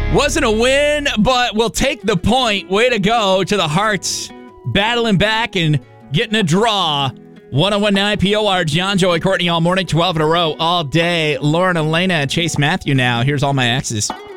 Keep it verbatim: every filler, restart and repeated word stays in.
Wasn't a win, but we'll take the point. Way to go to the Hearts. Battling back and getting a draw. one oh one point nine P O R, John, Joey, Courtney all morning, twelve in a row all day. Lauren, Elena, Chase Matthew now. Here's all my exes.